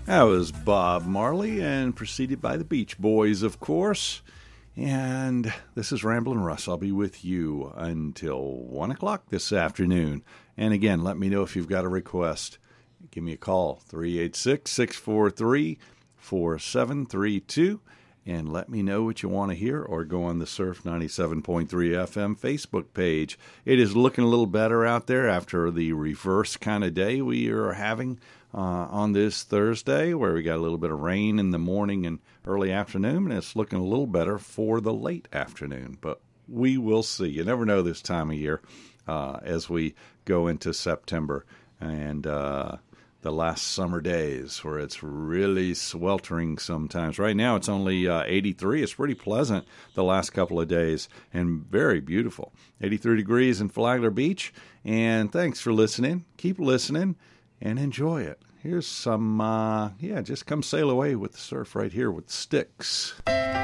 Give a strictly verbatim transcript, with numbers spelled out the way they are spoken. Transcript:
That was Bob Marley, and preceded by the Beach Boys, of course. And this is Ramblin' Russ. I'll be with you until one o'clock this afternoon. And again, let me know if you've got a request. Give me a call, three eight six, six four three, four seven three two. And let me know what you want to hear, or go on the Surf ninety-seven point three F M Facebook page. It is looking a little better out there after the reverse kind of day we are having uh, on this Thursday, where we got a little bit of rain in the morning and early afternoon, and it's looking a little better for the late afternoon. But we will see. You never know this time of year uh, as we go into September and uh the last summer days where it's really sweltering sometimes. Right now it's only uh, eighty-three. It's pretty pleasant the last couple of days and very beautiful. eighty-three degrees in Flagler Beach. And thanks for listening. Keep listening and enjoy it. Here's some, uh, yeah, just come sail away with the surf right here with Styx.